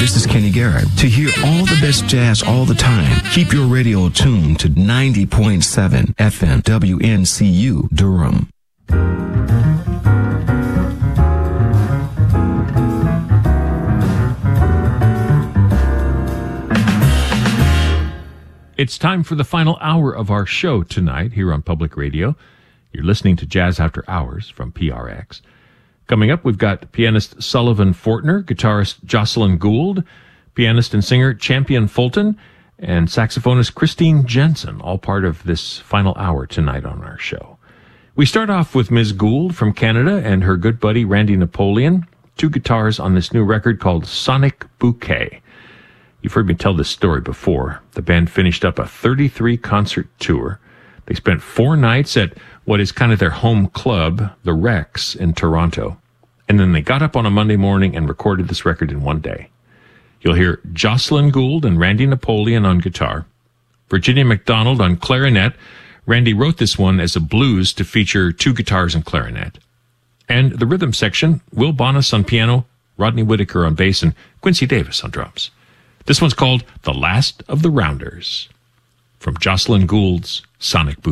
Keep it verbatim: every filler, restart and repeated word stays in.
This is Kenny Garrett. To hear all the best jazz all the time, keep your radio tuned to ninety point seven F M W N C U Durham. It's time for the final hour of our show tonight here on Public Radio. You're listening to Jazz After Hours from P R X. Coming up, we've got pianist Sullivan Fortner, guitarist Jocelyn Gould, pianist and singer Champion Fulton, and saxophonist Christine Jensen, all part of this final hour tonight on our show. We start off with Miz Gould from Canada and her good buddy Randy Napoleon, two guitars on this new record called Sonic Bouquet. You've heard me tell this story before. The band finished up a thirty-three concert tour. They spent four nights at what is kind of their home club, the Rex in Toronto. And then they got up on a Monday morning and recorded this record in one day. You'll hear Jocelyn Gould and Randy Napoleon on guitar, Virginia McDonald on clarinet. Randy wrote this one as a blues to feature two guitars and clarinet. And the rhythm section, Will Bonas on piano, Rodney Whitaker on bass, and Quincy Davis on drums. This one's called The Last of the Rounders, from Jocelyn Gould's Sonic Bouquet.